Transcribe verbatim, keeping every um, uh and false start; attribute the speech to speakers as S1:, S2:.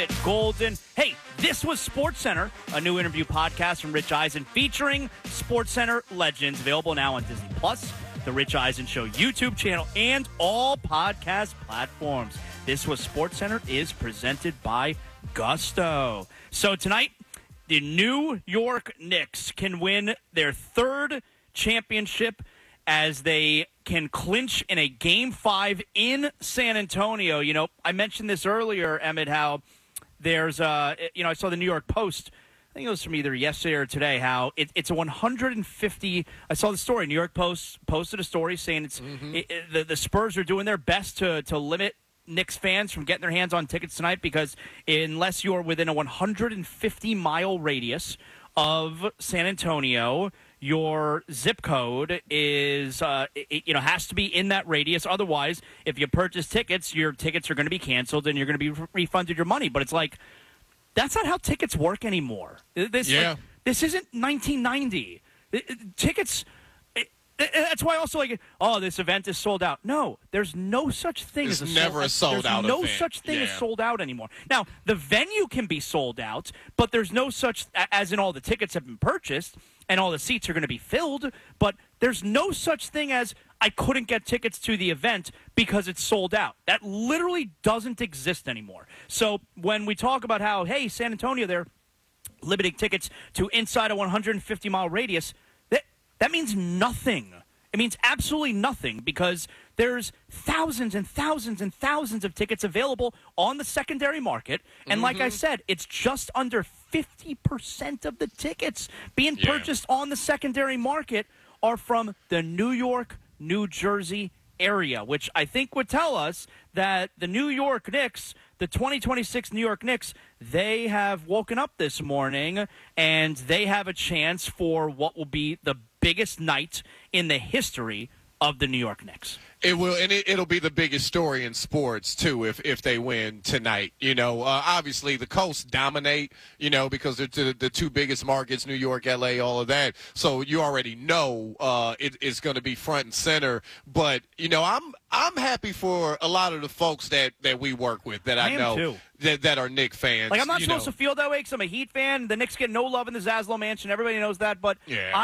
S1: Golden. Hey, this was SportsCenter, a new interview podcast from Rich Eisen featuring SportsCenter legends, available now on Disney Plus, the Rich Eisen Show YouTube channel, and all podcast platforms. This was SportsCenter is presented by Gusto. So tonight, the New York Knicks can win their third championship as they can clinch in a Game five in San Antonio. You know, I mentioned this earlier, Emmett, how there's, uh, you know, I saw the New York Post, I think it was from either yesterday or today, how it, it's a one hundred fifty, I saw the story, New York Post posted a story saying it's mm-hmm. it, it, the, the Spurs are doing their best to, to limit Knicks fans from getting their hands on tickets tonight, because unless you're within a one hundred fifty mile radius of San Antonio, your zip code is, uh, it, you know, has to be in that radius. Otherwise, if you purchase tickets, your tickets are going to be canceled and you're going to be re- refunded your money. But it's like, that's not how tickets work anymore. This,
S2: yeah.
S1: like, this isn't nineteen ninety. It, it, tickets, it, it, that's why also like, oh, this event is sold out. No, there's no such thing
S2: It's
S1: as a
S2: never
S1: sold,
S2: a sold out
S1: There's no
S2: event.
S1: such thing
S2: yeah.
S1: as sold out anymore. Now, the venue can be sold out, but there's no such, as in all the tickets have been purchased and all the seats are going to be filled, but there's no such thing as I couldn't get tickets to the event because it's sold out. That literally doesn't exist anymore. So when we talk about how, hey, San Antonio, they're limiting tickets to inside a one hundred fifty mile radius, that, that means nothing. It means absolutely nothing, because there's thousands and thousands and thousands of tickets available on the secondary market. And mm-hmm. like I said, it's just under fifty percent of the tickets being
S2: yeah.
S1: purchased on the secondary market are from the New York, New Jersey area, which I think would tell us that the New York Knicks, the twenty twenty-six New York Knicks, they have woken up this morning and they have a chance for what will be the biggest night in the history of the New York Knicks.
S2: It will, and it, it'll be the biggest story in sports, too, if, if they win tonight. You know, uh, obviously the coasts dominate, you know, because they're the, the two biggest markets, New York, L A, all of that. So you already know uh, it, it's going to be front and center. But, you know, I'm I'm happy for a lot of the folks that, that we work with that I,
S1: I
S2: know
S1: too.
S2: That, that are Knicks fans.
S1: Like, I'm not
S2: you
S1: supposed
S2: know.
S1: to feel that way because I'm a Heat fan. The Knicks get no love in the Zaslow Mansion. Everybody knows that. But
S2: yeah.
S1: I